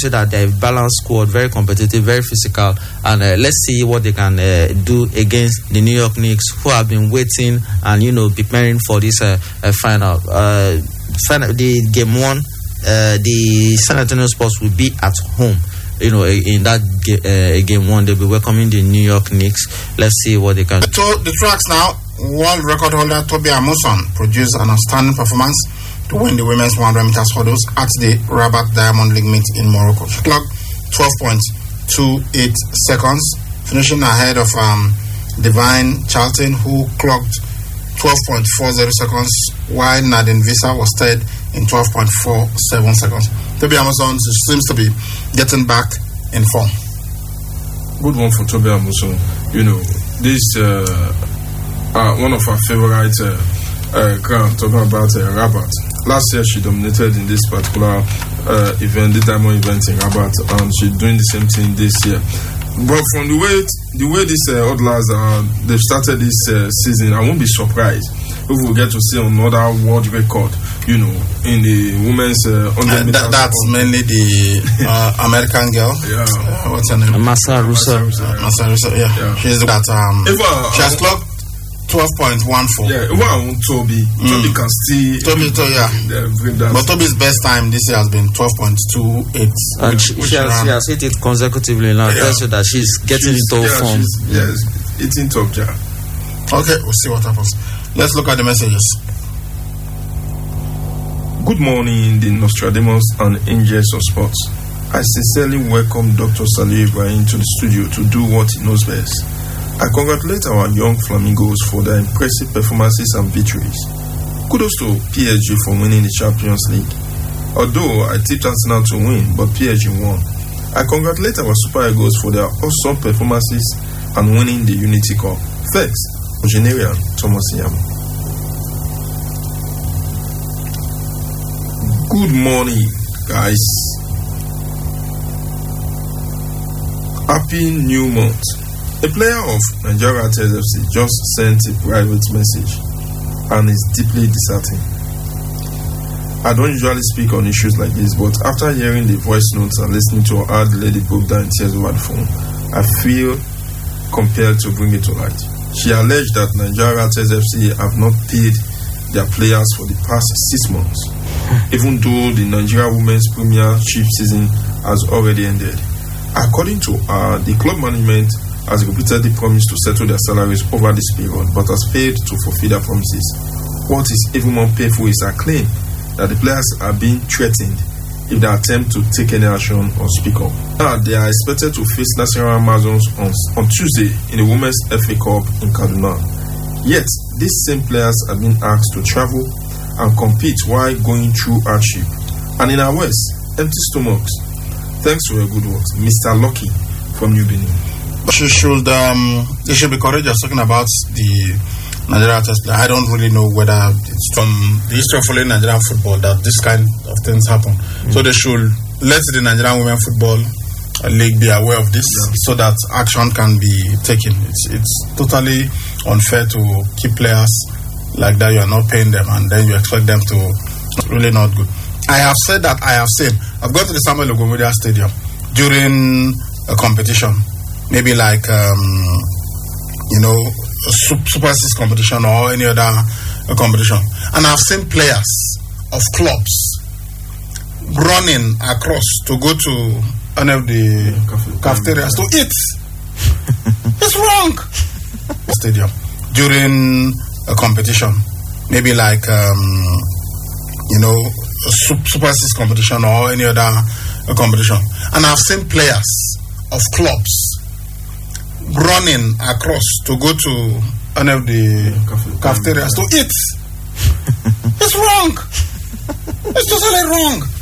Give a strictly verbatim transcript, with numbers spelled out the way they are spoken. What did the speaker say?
So that they're a balanced squad, very competitive, very physical, and uh, let's see what they can uh, do against the New York Knicks, who have been waiting and you know preparing for this uh, uh, final. Uh, final. The game one, uh, the San Antonio Spurs will be at home. You know, in that uh, game one, they'll be welcoming the New York Knicks. Let's see what they can do. So the tracks now. World record holder Tobi Amusan produced an outstanding performance to win the women's one hundred meters hurdles at the Rabat Diamond League meet in Morocco. She clocked twelve point two eight seconds, finishing ahead of um, Divine Charlton, who clocked twelve point four zero seconds, while Nadine Visa was third in twelve point four seven seconds. Tobi Amusan seems to be getting back in form. Good one for Tobi Amusan. You know, this uh, uh, one of our favorite uh, uh, ground, talking about uh, Rabat. Last year she dominated in this particular uh, event, the diamond event in Rabat, and she's doing the same thing this year. But from the way the way these uh, hodlers uh, they've started this uh, season, I won't be surprised if we get to see another world record, you know, in the women's uh, uh, that, that's sport. Mainly the uh, American girl. Yeah. Uh, what's her name? Massa Rusa. Massa Rusa. Yeah. yeah. She's that. Um, if, uh, she has clocked twelve point one four. Yeah. Well, Tobi. Mm. Tobi can still. Tobi, to, yeah. yeah but Tobi's best time this year has been twelve point two eight. And she, she, has, she has hit it consecutively now. Yeah. So that she's getting she's, into yeah, form. Yes, it's in top jar. Okay, we'll see what happens. Let's look at the messages. Good morning, the Nostradamus and Angels of Sports. I sincerely welcome Doctor Salih Ibrahim to the studio to do what he knows best. I congratulate our young Flamingos for their impressive performances and victories. Kudos to P S G for winning the Champions League. Although I tipped Arsenal to win, but P S G won. I congratulate our Super Eagles for their awesome performances and winning the Unity Cup. Thanks, Ogenerian Thomas Yam. Good morning, guys. Happy new month. A player of Nigeria T S F C just sent a private message and is deeply disheartening. I don't usually speak on issues like this, but after hearing the voice notes and listening to how the lady broke down in tears over the phone, I feel compelled to bring it to light. She alleged that Nigeria T S F C have not paid their players for the past six months, even though the Nigeria Women's Premiership season has already ended. According to her, the club management has repeatedly promised to settle their salaries over this period, but has failed to fulfill their promises. What is even more painful is her claim that the players are being threatened if they attempt to take any action or speak up. Now, they are expected to face National Amazons on, on Tuesday in the Women's F A Cup in Kaduna. Yet, these same players have been asked to travel and compete while going through hardship. And in our West, empty stomachs. Thanks for your good work, Mister Lucky from New Benin. She should, um, they should be courageous talking about the Nigerian test player. I don't really know whether it's from the history of following Nigerian football that this kind of things happen. Mm-hmm. So they should let the Nigerian Women Football League be aware of this, yeah, so that action can be taken. It's it's totally unfair to keep players like that. You are not paying them and then you expect them to. It's really not good. I have said that I have seen. I've gone to the Samuel Ogomudia Stadium during a competition. Maybe like, um, you know, a Super Six competition or any other uh, competition. And I've seen players of clubs running across to go to one of the yeah, cafeterias to eat. It's wrong. Stadium during a competition. Maybe like, um, you know, a Super Six competition or any other uh, competition. And I've seen players of clubs running across to go to one of the yeah, cafeterias to eat. It's wrong. It's totally wrong.